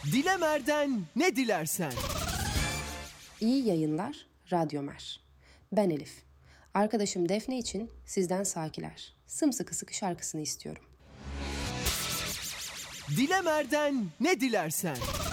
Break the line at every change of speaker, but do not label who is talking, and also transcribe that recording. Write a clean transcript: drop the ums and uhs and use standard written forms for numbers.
Dilemer'den ne dilersen.
İyi yayınlar Radyomer. Ben Elif. Arkadaşım Defne için sizden sakiler. Sımsıkı sıkı şarkısını istiyorum.
Dilemer'den ne dilersen.